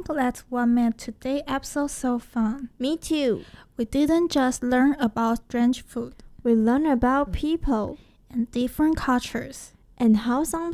glad what made today's episode so fun. Me too. We didn't just learn about strange food. We learned about people and different cultures and how some